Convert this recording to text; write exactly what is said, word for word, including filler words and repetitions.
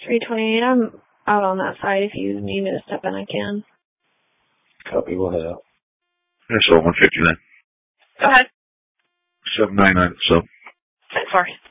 three twenty-eight, I'm out on that side. If you need me to step in, I can. Copy, we'll head out. Yeah, so one fifty-nine. Go ahead. seven ninety-nine, so. Sorry.